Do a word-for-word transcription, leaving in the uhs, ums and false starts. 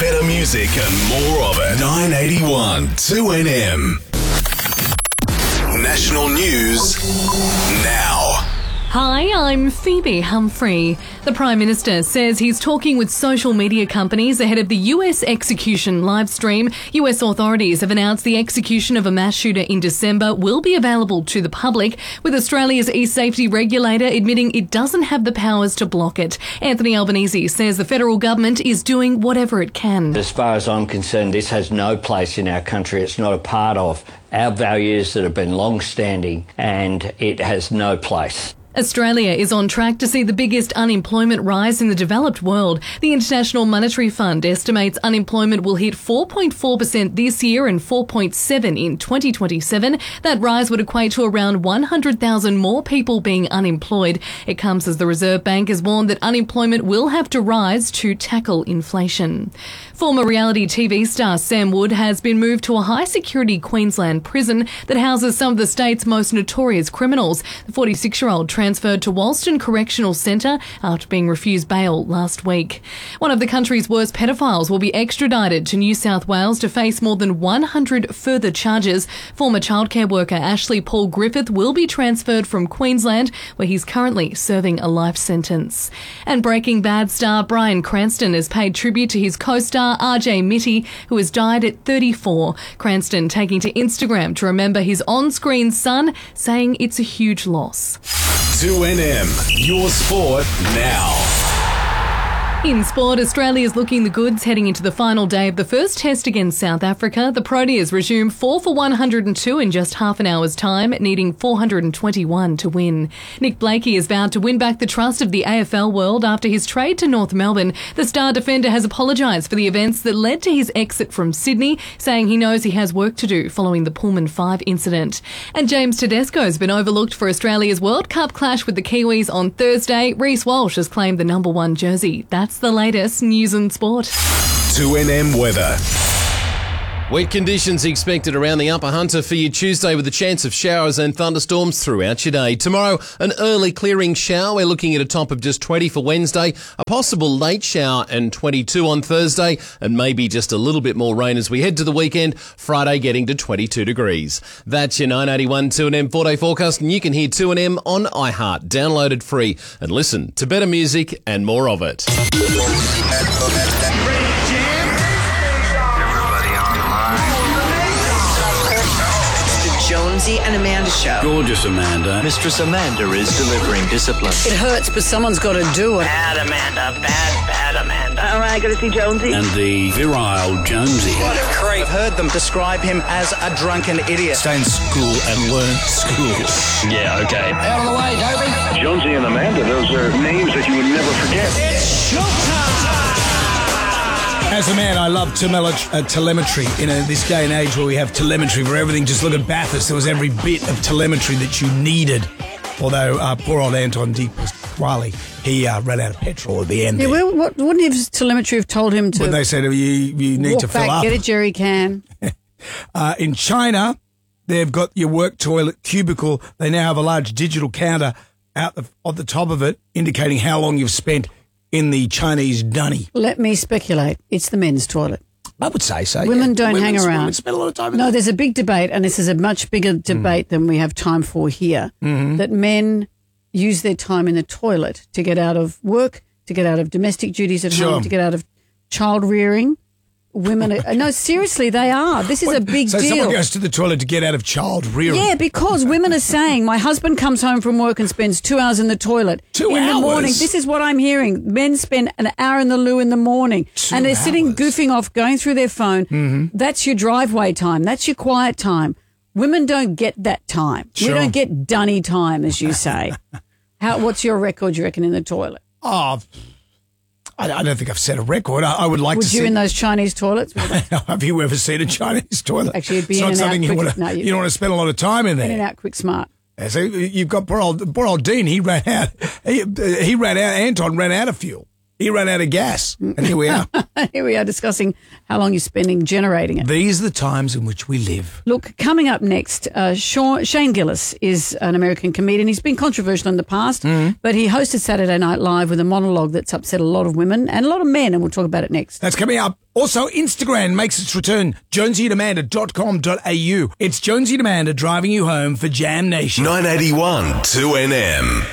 Better music and more of it. nine eighty-one two N M. National news now. Hi, I'm Phoebe Humphrey. The Prime Minister says he's talking with social media companies ahead of the U S execution live stream. U S authorities have announced the execution of a mass shooter in December will be available to the public, with Australia's e-safety regulator admitting it doesn't have the powers to block it. Anthony Albanese says the federal government is doing whatever it can. As far as I'm concerned, this has no place in our country. It's not a part of our values that have been long-standing, and it has no place. Australia is on track to see the biggest unemployment rise in the developed world. The International Monetary Fund estimates unemployment will hit four point four percent this year and four point seven percent in twenty twenty-seven. That rise would equate to around one hundred thousand more people being unemployed. It comes as the Reserve Bank has warned that unemployment will have to rise to tackle inflation. Former reality T V star Sam Wood has been moved to a high-security Queensland prison that houses some of the state's most notorious criminals. The forty-six-year-old transferred to Walston Correctional Centre after being refused bail last week. One of the country's worst pedophiles will be extradited to New South Wales to face more than one hundred further charges. Former childcare worker Ashley Paul Griffith will be transferred from Queensland, where he's currently serving a life sentence. And Breaking Bad star Bryan Cranston has paid tribute to his co-star R J Mitty, who has died at thirty-four. Cranston taking to Instagram to remember his on-screen son, saying it's a huge loss. two N M, your sport now. In sport, Australia is looking the goods heading into the final day of the first test against South Africa. The Proteas resume four for one hundred two in just half an hour's time, needing four hundred twenty-one to win. Nick Blakey has vowed to win back the trust of the A F L world after his trade to North Melbourne. The star defender has apologised for the events that led to his exit from Sydney, saying he knows he has work to do following the Pullman five incident. And James Tedesco has been overlooked for Australia's World Cup clash with the Kiwis on Thursday. Reece Walsh has claimed the number one jersey. That's the latest news and sport. two N M weather. Wet conditions expected around the Upper Hunter for you Tuesday, with a chance of showers and thunderstorms throughout your day. Tomorrow, an early clearing shower. We're looking at a top of just twenty for Wednesday, a possible late shower and twenty-two on Thursday, and maybe just a little bit more rain as we head to the weekend. Friday getting to twenty-two degrees. That's your nine eighty-one two N M four-day forecast, and you can hear two N M on iHeart. Download it free and listen to better music and more of it. Jonesy and Amanda Show. Gorgeous Amanda. Mistress Amanda is delivering discipline. It hurts, but someone's got to do it. Bad Amanda, bad, bad Amanda. All right, got to see Jonesy. And the virile Jonesy. What a creep. I've heard them describe him as a drunken idiot. Stay in school and learn school. Yeah, okay. Out of the way, Toby. Jonesy and Amanda, those are names that you would never forget. It's showtime! As a man, I love tele- uh, telemetry. In a, this day and age where we have telemetry for everything, just look at Bathurst. There was every bit of telemetry that you needed. Although uh, poor old Anton De Pasquale, he uh, ran out of petrol at the end. Yeah, there. well, what, wouldn't his telemetry have told him to? When they said you you need walk to fill back, up. Get a jerry can. uh, in China, they've got your work toilet cubicle. They now have a large digital counter out the, at the top of it, indicating how long you've spent in the Chinese dunny. Let me speculate. It's the men's toilet. I would say so. Women yeah. don't Women's, hang around. Women spend a lot of time in No, there. there's a big debate, and this is a much bigger debate mm. than we have time for here, mm-hmm. that men use their time in the toilet to get out of work, to get out of domestic duties at sure. home, to get out of child rearing. Women are, no, seriously, they are. This is Wait, a big so deal. So someone goes to the toilet to get out of child rearing? Yeah, because women are saying, my husband comes home from work and spends two hours in the toilet. Two in hours? the morning. This is what I'm hearing. Men spend an hour in the loo in the morning. Two and they're hours. sitting goofing off, going through their phone. Mm-hmm. That's your driveway time. That's your quiet time. Women don't get that time. Sure. We don't get dunny time, as you say. How? What's your record, you reckon, in the toilet? Oh, I, I don't think I've set a record. I, I would like Would to you see. in those Chinese toilets? Have you ever seen a Chinese toilet? Actually, it'd be it's in not and something out you quick. want to. No, you, you- don't want to spend a lot of time in there. In and out, quick, smart. Yeah, so you've got poor old, poor old Dean. He ran out. He, he ran out. Anton ran out of fuel. He ran out of gas, and here we are. Here we are discussing how long you're spending generating it. These are the times in which we live. Look, coming up next, uh, Sean, Shane Gillis is an American comedian. He's been controversial in the past, Mm. but he hosted Saturday Night Live with a monologue that's upset a lot of women and a lot of men, and we'll talk about it next. That's coming up. Also, Instagram makes its return, jonesy and amanda dot com dot a u. It's Jonesy and Amanda driving you home for Jam Nation. nine eighty-one two N M.